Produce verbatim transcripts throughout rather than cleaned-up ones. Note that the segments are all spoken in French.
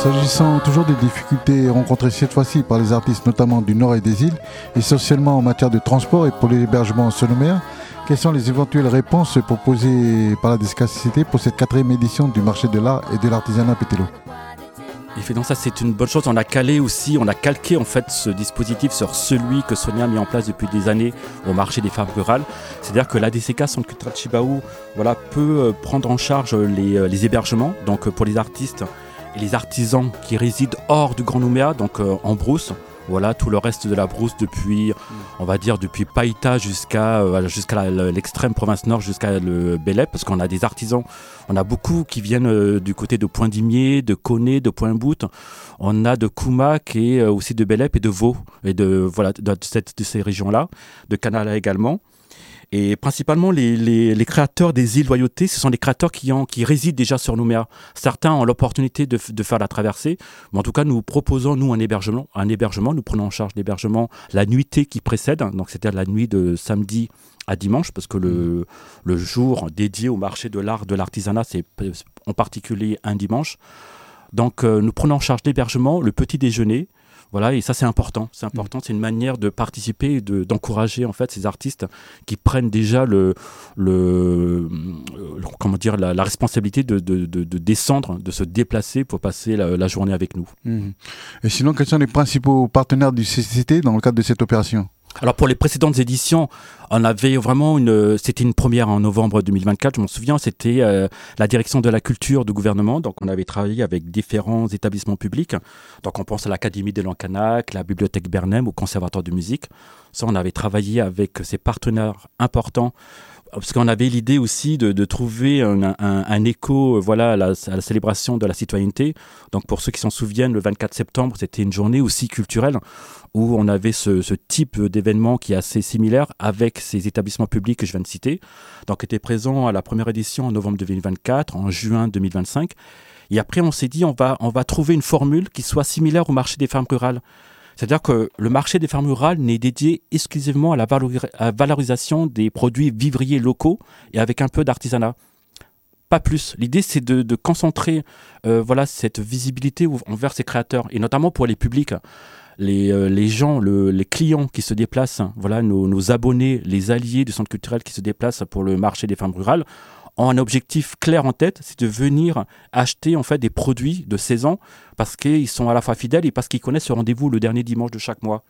S'agissant toujours des difficultés rencontrées cette fois-ci par les artistes, notamment du Nord et des îles, essentiellement en matière de transport et pour l'hébergement sommaire, quelles sont les éventuelles réponses proposées par la D C C T pour cette quatrième édition du marché de l'art et de l'artisanat Pétello? Évidemment, ça c'est une bonne chose. On a calé aussi, on a calqué en fait ce dispositif sur celui que Sonia a mis en place depuis des années au marché des femmes rurales. C'est-à-dire que l'A D C K, Centre culturel Chibaou, voilà, peut prendre en charge les, les hébergements, donc pour les artistes et les artisans qui résident hors du Grand Nouméa, donc euh, en brousse. Voilà, tout le reste de la brousse depuis, mmh. on va dire, depuis Païta jusqu'à, euh, jusqu'à la, l'extrême province nord, jusqu'à le Bélep, parce qu'on a des artisans, on a beaucoup qui viennent euh, du côté de Point-d'Imier, de Koné, de Pointe-Bout. On a de Koumak et euh, aussi de Bélep et de Vaud, et de, voilà, de, de, cette, de ces régions-là, de Canala également. Et principalement, les, les, les créateurs des îles Loyauté, ce sont des créateurs qui, ont, qui résident déjà sur Nouméa. Certains ont l'opportunité de, de faire la traversée, mais en tout cas, nous proposons, nous, un hébergement. Un hébergement, nous prenons en charge l'hébergement la nuitée qui précède, donc c'est-à-dire la nuit de samedi à dimanche, parce que le, le jour dédié au marché de l'art, de l'artisanat, c'est en particulier un dimanche. Donc, euh, nous prenons en charge l'hébergement, le petit déjeuner. Voilà, et ça c'est important, c'est important, c'est une manière de participer et de, d'encourager en fait ces artistes qui prennent déjà le, le, le comment dire, la, la responsabilité de, de, de, de descendre, de se déplacer pour passer la, la journée avec nous. Mmh. Et sinon, quels sont les principaux partenaires du C C C T dans le cadre de cette opération ? Alors pour les précédentes éditions, on avait vraiment une, c'était une première en novembre deux mille vingt-quatre, je m'en souviens, c'était euh, la direction de la culture du gouvernement. Donc on avait travaillé avec différents établissements publics. Donc on pense à l'Académie des Lancanac, la Bibliothèque Bernheim, au Conservatoire de musique. Ça, on avait travaillé avec ces partenaires importants. Parce qu'on avait l'idée aussi de, de trouver un, un, un écho voilà, à, la, à la célébration de la citoyenneté. Donc pour ceux qui s'en souviennent, le vingt-quatre septembre, c'était une journée aussi culturelle où on avait ce, ce type d'événement qui est assez similaire avec ces établissements publics que je viens de citer. Donc était présent à la première édition en novembre deux mille vingt-quatre, en juin deux mille vingt-cinq. Et après, on s'est dit on va, on va trouver une formule qui soit similaire au marché des femmes rurales. C'est-à-dire que le marché des fermes rurales n'est dédié exclusivement à la valorisation des produits vivriers locaux et avec un peu d'artisanat. Pas plus. L'idée, c'est de, de concentrer euh, voilà, cette visibilité envers ces créateurs, et notamment pour les publics, les, euh, les gens, le, les clients qui se déplacent, voilà, nos, nos abonnés, les alliés du centre culturel qui se déplacent pour le marché des fermes rurales, ont un objectif clair en tête, c'est de venir acheter en fait des produits de saison parce qu'ils sont à la fois fidèles et parce qu'ils connaissent ce rendez-vous le dernier dimanche de chaque mois.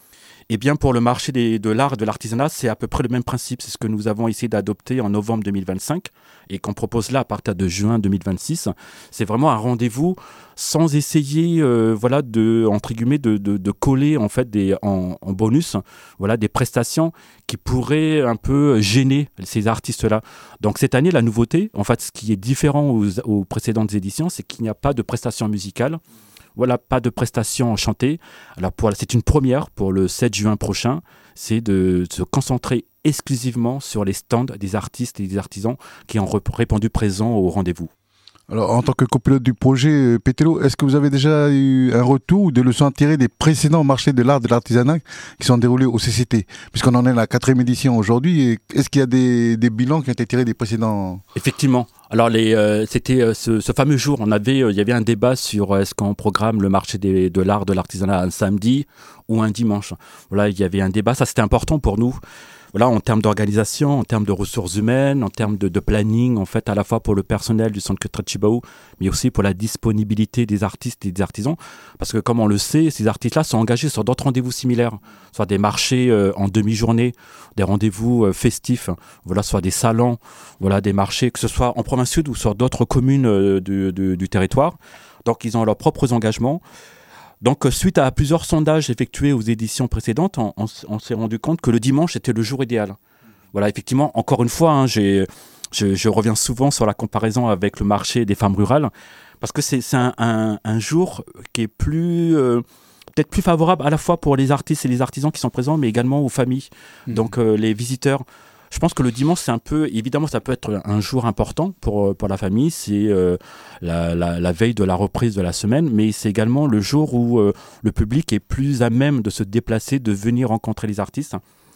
Et bien pour le marché des, de l'art et de l'artisanat, c'est à peu près le même principe. C'est ce que nous avons essayé d'adopter en novembre deux mille vingt-cinq et qu'on propose là à partir de juin deux mille vingt-six. C'est vraiment un rendez-vous sans essayer, euh, voilà, de entre guillemets, de, de, de coller en fait des en, en bonus, voilà, des prestations qui pourraient un peu gêner ces artistes-là. Donc cette année, la nouveauté, en fait, ce qui est différent aux, aux précédentes éditions, c'est qu'il n'y a pas de prestations musicales. Voilà, pas de prestations chantées. Alors pour, c'est une première pour le sept juin prochain, c'est de se concentrer exclusivement sur les stands des artistes et des artisans qui ont répondu présents au rendez-vous. Alors, en tant que copilote du projet Pétello, est-ce que vous avez déjà eu un retour ou des leçons à tirer des précédents marchés de l'art et de l'artisanat qui sont déroulés au C C T? Puisqu'on en est à la quatrième édition aujourd'hui, est-ce qu'il y a des, des bilans qui ont été tirés des précédents? Effectivement. Alors, les, euh, c'était euh, ce, ce fameux jour, on avait, euh, il y avait un débat sur euh, est-ce qu'on programme le marché des, de l'art, de l'artisanat un samedi ou un dimanche. Voilà, il y avait un débat, ça c'était important pour nous. Voilà, en termes d'organisation, en termes de ressources humaines, en termes de, de planning, en fait, à la fois pour le personnel du centre culturel Chibaou, mais aussi pour la disponibilité des artistes et des artisans. Parce que, comme on le sait, ces artistes-là sont engagés sur d'autres rendez-vous similaires, soit des marchés euh, en demi-journée, des rendez-vous euh, festifs, voilà, soit des salons, voilà, des marchés, que ce soit en province sud ou sur d'autres communes euh, du, du, du territoire. Donc, ils ont leurs propres engagements. Donc, suite à plusieurs sondages effectués aux éditions précédentes, on, on, on s'est rendu compte que le dimanche était le jour idéal. Voilà, effectivement, encore une fois, hein, j'ai, je, je reviens souvent sur la comparaison avec le marché des femmes rurales, parce que c'est, c'est un, un, un jour qui est plus, euh, peut-être plus favorable à la fois pour les artistes et les artisans qui sont présents, mais également aux familles, mmh. donc euh, les visiteurs. Je pense que le dimanche, c'est un peu, évidemment, ça peut être un jour important pour, pour la famille. C'est euh, la, la, la veille de la reprise de la semaine, mais c'est également le jour où euh, le public est plus à même de se déplacer, de venir rencontrer les artistes.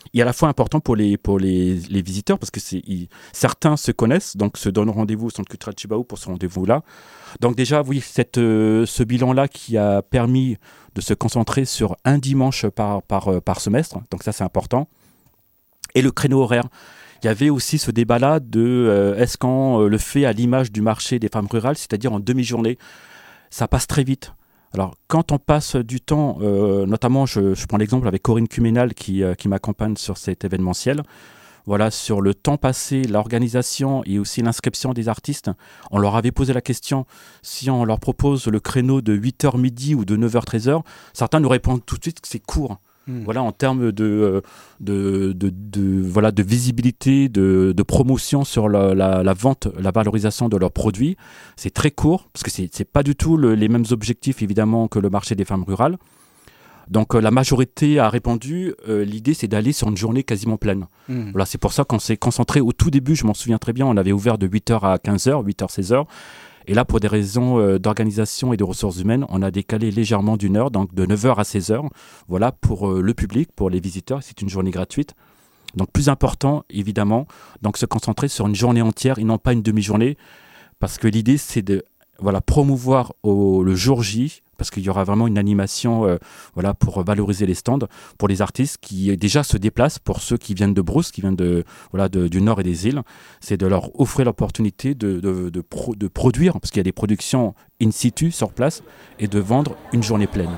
est à la fois important pour les, pour les, les visiteurs parce que c'est, ils, certains se connaissent, donc se donnent rendez-vous au Centre culturel Tjibaou pour ce rendez-vous-là. Donc déjà, oui, cette, euh, ce bilan-là qui a permis de se concentrer sur un dimanche par, par, par semestre, donc ça c'est important. Et le créneau horaire. Il y avait aussi ce débat-là de euh, est-ce qu'on euh, le fait à l'image du marché des femmes rurales, c'est-à-dire en demi-journée. Ça passe très vite. Alors, quand on passe du temps, euh, notamment, je, je prends l'exemple avec Corinne Cuménal qui, euh, qui m'accompagne sur cet événementiel, voilà, sur le temps passé, l'organisation et aussi l'inscription des artistes, on leur avait posé la question, si on leur propose le créneau de huit heures midi ou de neuf heures treize heures, certains nous répondent tout de suite que c'est court. Mmh. Voilà, en termes de, de, de, de, voilà, de visibilité, de, de promotion sur la, la, la vente, la valorisation de leurs produits, c'est très court, parce que ce n'est pas du tout le, les mêmes objectifs, évidemment, que le marché des femmes rurales. Donc, euh, la majorité a répondu, euh, l'idée, c'est d'aller sur une journée quasiment pleine. Mmh. Voilà, c'est pour ça qu'on s'est concentré au tout début, je m'en souviens très bien, on avait ouvert de huit heures à quinze heures, huit heures seize heures. Et là, pour des raisons euh, d'organisation et de ressources humaines, on a décalé légèrement d'une heure, donc de neuf heures à seize heures. Voilà, pour euh, le public, pour les visiteurs, c'est une journée gratuite. Donc, plus important, évidemment, donc se concentrer sur une journée entière et non pas une demi-journée. Parce que l'idée, c'est de voilà, promouvoir au, le jour J, parce qu'il y aura vraiment une animation euh, voilà, pour valoriser les stands, pour les artistes qui déjà se déplacent, pour ceux qui viennent de Brousse, qui viennent de, voilà, de, du nord et des îles, c'est de leur offrir l'opportunité de, de, de, pro, de produire, parce qu'il y a des productions in situ, sur place, et de vendre une journée pleine.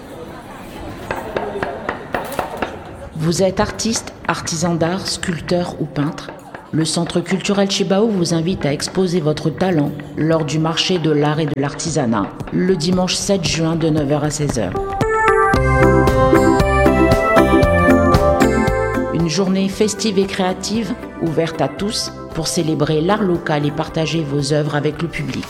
Vous êtes artiste, artisan d'art, sculpteur ou peintre ? Le Centre culturel Tjibaou vous invite à exposer votre talent lors du marché de l'art et de l'artisanat, le dimanche sept juin de neuf heures à seize heures. Une journée festive et créative, ouverte à tous, pour célébrer l'art local et partager vos œuvres avec le public.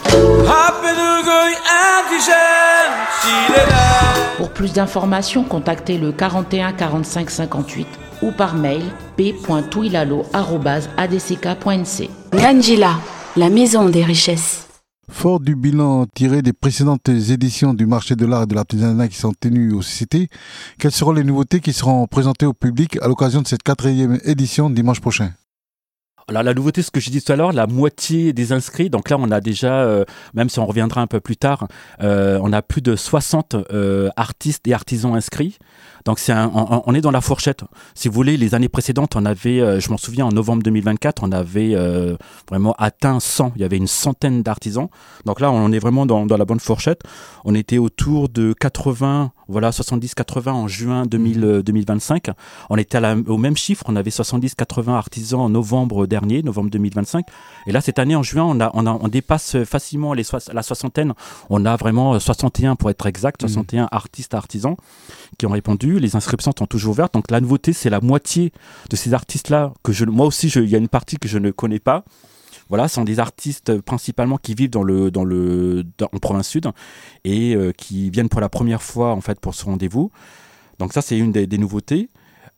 Pour plus d'informations, contactez le quarante et un quarante-cinq cinquante-huit ou par mail p point touilalo arobase a d c k point n c. Ngandjila, la maison des richesses. Fort du bilan tiré des précédentes éditions du marché de l'art et de l'artisanat qui sont tenues au C C T, quelles seront les nouveautés qui seront présentées au public à l'occasion de cette quatrième édition dimanche prochain ? Alors, la nouveauté, ce que j'ai dit tout à l'heure, la moitié des inscrits, donc là on a déjà, euh, même si on reviendra un peu plus tard, euh, on a plus de soixante euh, artistes et artisans inscrits. Donc c'est un, on, on est dans la fourchette. Si vous voulez, les années précédentes, on avait, euh, je m'en souviens, en novembre deux mille vingt-quatre, on avait euh, vraiment atteint cent. Il y avait une centaine d'artisans. Donc là, on est vraiment dans, dans la bonne fourchette. On était autour de quatre-vingts, voilà, soixante-dix quatre-vingts en juin deux mille, euh, deux mille vingt-cinq. On était à la, au même chiffre. On avait soixante-dix quatre-vingts artisans en novembre dernier, novembre deux mille vingt-cinq. Et là, cette année, en juin, on, a, on, a, on dépasse facilement les so- la soixantaine. On a vraiment soixante et un, pour être exact, soixante et un mmh. artistes artisans qui ont répondu. Les inscriptions sont toujours ouvertes. Donc la nouveauté, c'est la moitié de ces artistes-là que je, moi aussi, je, il y a une partie que je ne connais pas. Voilà, ce sont des artistes principalement qui vivent dans le, dans le, dans, en province sud et euh, qui viennent pour la première fois en fait pour ce rendez-vous. Donc ça, c'est une des, des nouveautés.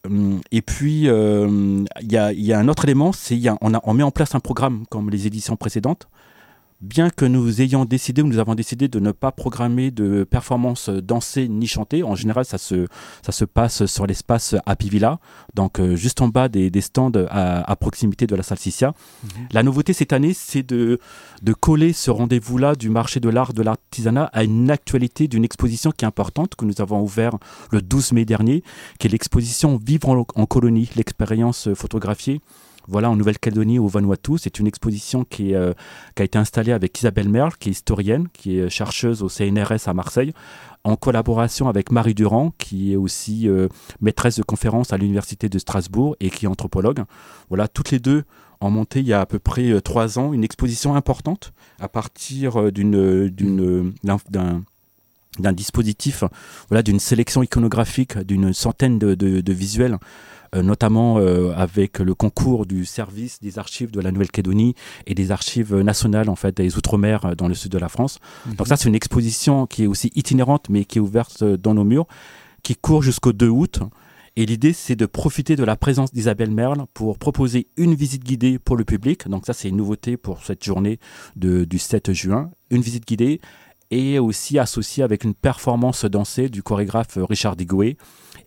Et puis, il euh, y, a, y a un autre élément, c'est y a, on, a, on met en place un programme comme les éditions précédentes. Bien que nous ayons décidé, ou nous avons décidé de ne pas programmer de performances dansées ni chantées, en général, ça se, ça se passe sur l'espace Happy Villa, donc euh, juste en bas des, des stands à, à proximité de la salle Sissia. Mmh. La nouveauté cette année, c'est de, de coller ce rendez-vous-là du marché de l'art, de l'artisanat à une actualité d'une exposition qui est importante, que nous avons ouvert le douze mai dernier, qui est l'exposition Vivre en, en colonie, l'expérience photographiée. Voilà, en Nouvelle-Calédonie, au Vanuatu. C'est une exposition qui, est, euh, qui a été installée avec Isabelle Merle, qui est historienne, qui est chercheuse au C N R S à Marseille, en collaboration avec Marie Durand, qui est aussi euh, maîtresse de conférence à l'Université de Strasbourg et qui est anthropologue. Voilà, toutes les deux ont monté il y a à peu près euh, trois ans une exposition importante à partir euh, d'une, d'une, d'un, d'un d'un dispositif, voilà, d'une sélection iconographique d'une centaine de, de, de visuels, euh, notamment euh, avec le concours du service des archives de la Nouvelle-Calédonie et des archives nationales en fait des Outre-mer dans le sud de la France. Mmh. Donc ça, c'est une exposition qui est aussi itinérante, mais qui est ouverte dans nos murs, qui court jusqu'au deux août. Et l'idée, c'est de profiter de la présence d'Isabelle Merle pour proposer une visite guidée pour le public. Donc ça, c'est une nouveauté pour cette journée de, du sept juin. Une visite guidée et aussi associée avec une performance dansée du chorégraphe Richard Digoué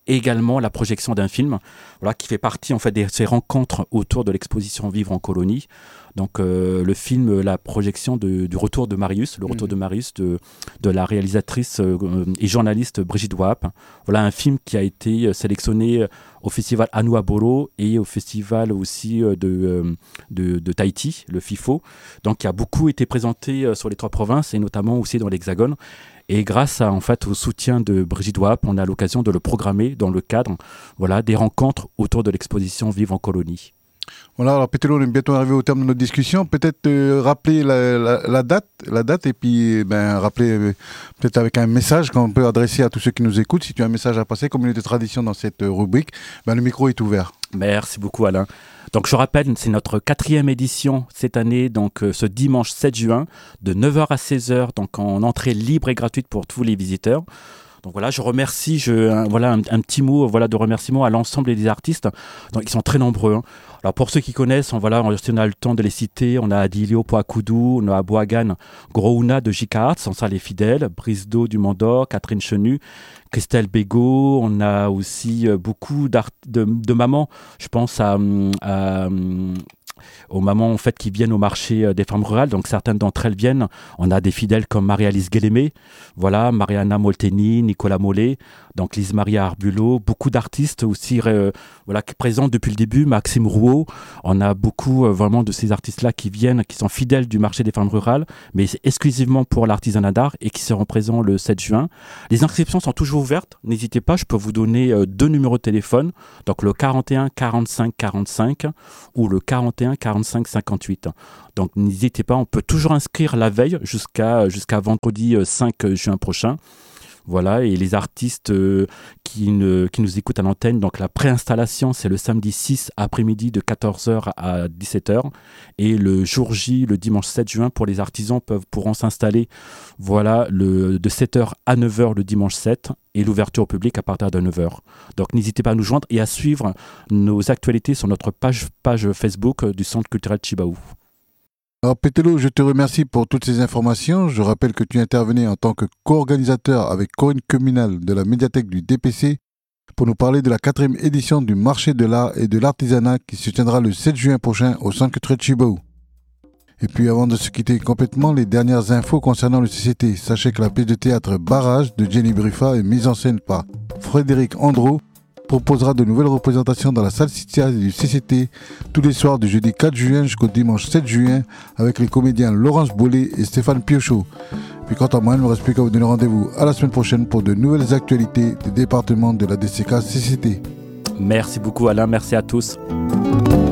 et également la projection d'un film, voilà, qui fait partie en fait de ces rencontres autour de l'exposition Vivre en colonie. Donc euh, le film, la projection de, du retour de Marius, le retour mmh. de Marius de, de la réalisatrice euh, et journaliste Brigitte Wahap. Voilà un film qui a été sélectionné au festival Anouaboro et au festival aussi de, de, de Tahiti, le FIFO. Donc qui a beaucoup été présenté sur les trois provinces et notamment aussi dans l'Hexagone. Et grâce à, en fait, au soutien de Brigitte Wahap, on a l'occasion de le programmer dans le cadre voilà, des rencontres autour de l'exposition Vivre en colonie. Voilà, alors Petelo, on est bientôt arrivé au terme de notre discussion. Peut-être euh, rappeler la, la, la date, la date, et puis ben, rappeler euh, peut-être avec un message qu'on peut adresser à tous ceux qui nous écoutent. Si tu as un message à passer, comme il est de tradition dans cette rubrique, ben, le micro est ouvert. Merci beaucoup Alain. Donc je rappelle, c'est notre quatrième édition cette année, donc euh, ce dimanche sept juin, de neuf heures à seize heures, donc en entrée libre et gratuite pour tous les visiteurs. Donc voilà, je remercie, je, un, voilà un, un petit mot voilà, de remerciement à l'ensemble des artistes. Donc, ils sont très nombreux. Hein. Alors pour ceux qui connaissent, on, voilà, on a le temps de les citer, on a Adilio Poakoudou, on a Boagan Grouna de J K Arts, sans ça les fidèles, Brisdo du Mandor, Catherine Chenu, Christelle Bégaud, on a aussi beaucoup de, de mamans, je pense à... à aux mamans en fait, qui viennent au marché des femmes rurales, donc certaines d'entre elles viennent. On a des fidèles comme Marie-Alice Guélémé, voilà, Mariana Molteni, Nicolas Mollet, donc Lise Maria Arbulot, beaucoup d'artistes aussi euh, voilà, présents depuis le début, Maxime Rouault. On a beaucoup euh, vraiment de ces artistes-là qui viennent, qui sont fidèles du marché des femmes rurales, mais exclusivement pour l'artisanat d'art et qui seront présents le sept juin. Les inscriptions sont toujours ouvertes, n'hésitez pas, je peux vous donner euh, deux numéros de téléphone, donc le quarante et un quarante-cinq quarante-cinq ou le quarante et un quarante-cinq cinquante-huit. Donc n'hésitez pas, on peut toujours inscrire la veille jusqu'à, jusqu'à vendredi cinq juin prochain. Voilà, et les artistes euh, qui, ne, qui nous écoutent à l'antenne, donc la préinstallation, c'est le samedi six après-midi de quatorze heures à dix-sept heures. Et le jour J, le dimanche sept juin, pour les artisans, peuvent, pourront s'installer voilà, le, de sept heures à neuf heures le dimanche sept et l'ouverture au public à partir de neuf heures. Donc n'hésitez pas à nous joindre et à suivre nos actualités sur notre page, page Facebook du Centre culturel Chibaou. Alors Petelo, je te remercie pour toutes ces informations. Je rappelle que tu intervenais en tant que co-organisateur avec Corinne Communal de la médiathèque du D P C pour nous parler de la quatrième édition du marché de l'art et de l'artisanat qui se tiendra le sept juin prochain au Centre culturel Chibaou. Et puis avant de se quitter complètement, les dernières infos concernant le C C T. Sachez que la pièce de théâtre Barrage de Jenny Bruffa est mise en scène par Frédéric Andro, proposera de nouvelles représentations dans la salle Citia du C C T tous les soirs du jeudi quatre juin jusqu'au dimanche sept juin avec les comédiens Laurence Bollet et Stéphane Piochot. Puis quant à moi, il ne me reste plus qu'à vous donner rendez-vous à la semaine prochaine pour de nouvelles actualités des départements de la D C K C C T. Merci beaucoup Alain, merci à tous.